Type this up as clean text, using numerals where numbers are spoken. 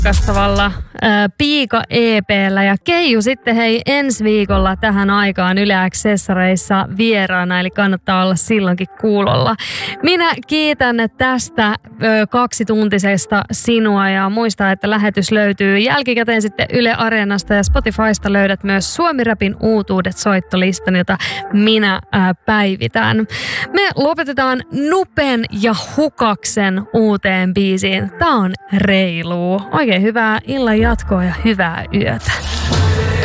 rakastavalla Piika EP:llä ja Keiju sitten hei ensi viikolla tähän aikaan Yle Accessareissa vieraana, eli kannattaa olla silloinkin kuulolla. Minä kiitän tästä kaksituntisesta sinua ja muista, että lähetys löytyy jälkikäteen sitten Yle Areenasta ja Spotifysta löydät myös Suomi Rapin uutuudet soittolistan, jota minä päivitän. Me lopetetaan Nupen ja Hukaksen uuteen biisiin. Tää on Reiluu. Oikein hyvää illan jatkoa ja hyvää yötä.